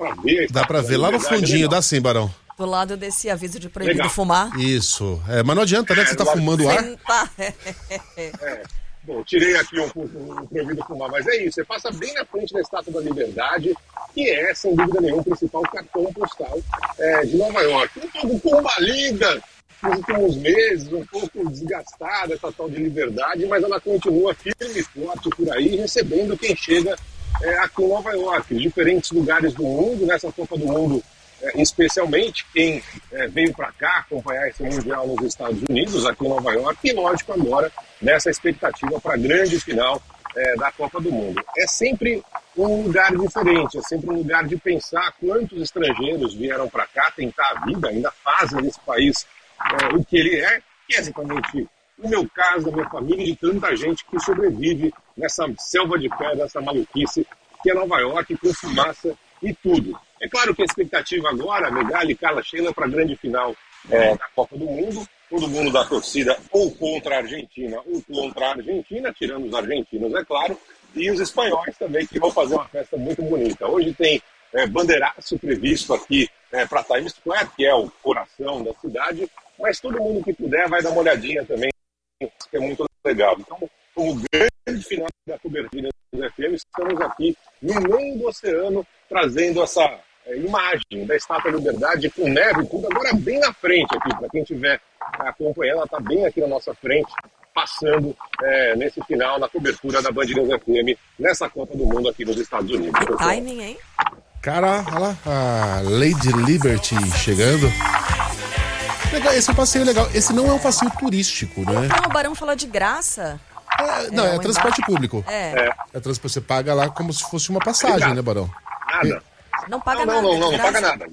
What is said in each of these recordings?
pra ver. Dá pra ver lá no fundinho, dá sim, Barão. Do lado desse aviso de proibido fumar. Isso. Mas não adianta, né, que você tá fumando ar. Bom, tirei aqui um proibido fumar, mas é isso. Você passa bem na frente da Estátua da Liberdade, que é, sem dúvida nenhuma, o principal cartão postal de Nova York. Um pouco combalida nos últimos meses, um pouco desgastada essa tal de liberdade, mas ela continua firme e forte por aí, recebendo quem chega aqui em Nova York. Diferentes lugares do mundo, nessa Copa do Mundo, especialmente quem veio para cá acompanhar esse Mundial nos Estados Unidos, aqui em Nova York, e lógico agora nessa expectativa para a grande final da Copa do Mundo. É sempre um lugar diferente, é sempre um lugar de pensar quantos estrangeiros vieram para cá tentar a vida, ainda fazem desse país o que ele é, que é exatamente o meu caso, a minha família e de tanta gente que sobrevive nessa selva de pedra, essa maluquice que é Nova York, com fumaça e tudo. É claro que a expectativa agora, Megali e Carla Sheila, para a grande final da Copa do Mundo, todo mundo da torcida ou contra a Argentina ou contra a Argentina, tirando os argentinos, é claro, e os espanhóis também, que vão fazer uma festa muito bonita. Hoje tem bandeiraço previsto aqui para Times Square, que é o coração da cidade, mas todo mundo que puder vai dar uma olhadinha também, que é muito legal. Então, como grande final da cobertura do FM, estamos aqui no meio do oceano, trazendo essa imagem da Estátua da Liberdade com neve e tudo, agora bem na frente aqui, para quem estiver acompanhando, ela está bem aqui na nossa frente, passando nesse final, na cobertura da Band News FM, nessa Copa do Mundo aqui nos Estados Unidos. Que timing, hein? Cara, olha lá, a Lady Liberty chegando. Legal, esse é um passeio legal. Esse não é um passeio turístico, né? Não, o Barão falou de graça. Não, é transporte público. Você paga lá como se fosse uma passagem, né, Barão? Nada. Não paga nada. Não paga nada.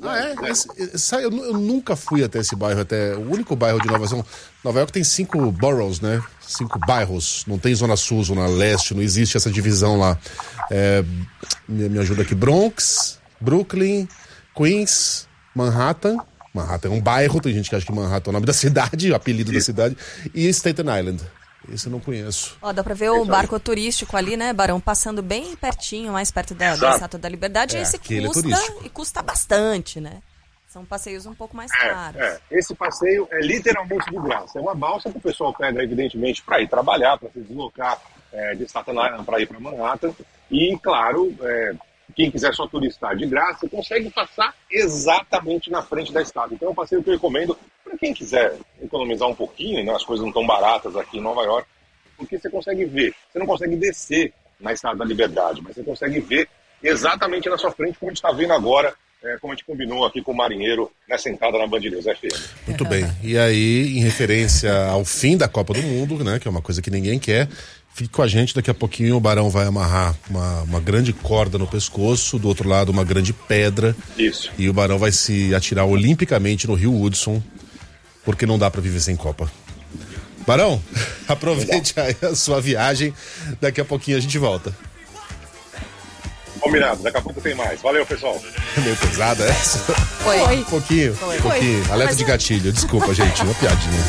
Eu nunca fui até esse bairro, o único bairro de Nova York tem 5 boroughs, né? 5 bairros. Não tem Zona Sul, Zona Leste, não existe essa divisão lá. Me ajuda aqui. Bronx, Brooklyn, Queens, Manhattan. Manhattan é um bairro, tem gente que acha que Manhattan é o nome da cidade, o apelido da cidade. E Staten Island. Esse eu não conheço. Dá pra ver o barco turístico ali, né, Barão? Passando bem pertinho, mais perto da Estátua da Liberdade. Esse custa bastante, né? São passeios um pouco mais caros. Esse passeio é literalmente de graça. É uma balsa que o pessoal pega, evidentemente, para ir trabalhar, para se deslocar de Staten Island para ir para Manhattan. E, claro, quem quiser só turistar de graça, consegue passar exatamente na frente da estátua. Então é um passeio que eu recomendo para quem quiser economizar um pouquinho, né? As coisas não estão baratas aqui em Nova York, porque você consegue ver. Você não consegue descer na Estátua da Liberdade, mas você consegue ver exatamente na sua frente, como a gente está vendo agora, como a gente combinou aqui com o Marinheiro nessa entrada na Band News FM. Muito bem. E aí, em referência ao fim da Copa do Mundo, né, que é uma coisa que ninguém quer, fique com a gente, daqui a pouquinho o Barão vai amarrar uma grande corda no pescoço, do outro lado uma grande pedra. Isso. E o Barão vai se atirar olimpicamente no Rio Hudson, porque não dá para viver sem Copa. Barão, aproveite aí a sua viagem, daqui a pouquinho a gente volta. Combinado, daqui a pouco tem mais. Valeu, pessoal. É meio pesada essa? Foi. Um pouquinho. Alerta de gatilho, desculpa, gente, uma piadinha.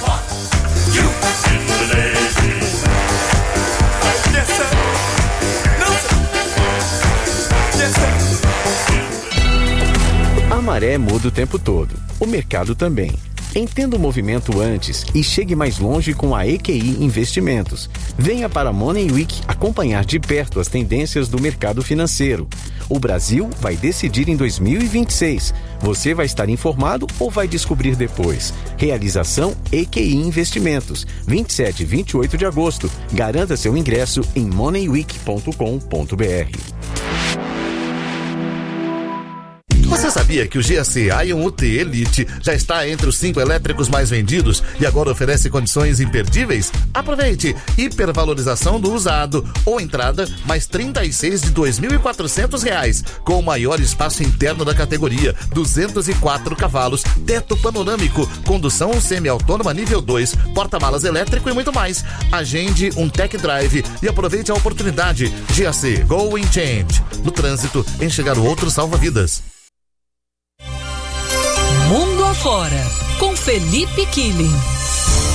A maré muda o tempo todo, o mercado também. Entenda o movimento antes e chegue mais longe com a EQI Investimentos. Venha para a Money Week acompanhar de perto as tendências do mercado financeiro. O Brasil vai decidir em 2026. Você vai estar informado ou vai descobrir depois? Realização EQI Investimentos, 27 e 28 de agosto. Garanta seu ingresso em moneyweek.com.br. Você sabia que o GAC Ion UT Elite já está entre os 5 elétricos mais vendidos e agora oferece condições imperdíveis? Aproveite! Hipervalorização do usado ou entrada mais 36 de R$ 2.400, com o maior espaço interno da categoria, 204 cavalos, teto panorâmico, condução semi-autônoma nível 2, porta-malas elétrico e muito mais. Agende um tech drive e aproveite a oportunidade. GAC Go and Change. No trânsito, enxergar o outro salva vidas. Mundo Afora, com Felipe Killing.